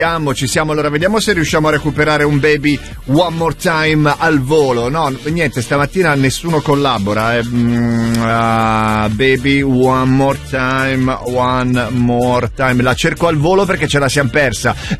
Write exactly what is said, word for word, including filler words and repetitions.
siamo, ci siamo, allora vediamo se riusciamo a recuperare un Baby One More Time al volo. No, niente, stamattina nessuno collabora. Eh. Mm, uh, baby One More Time, One More Time. La cerco al volo perché ce la siamo persa.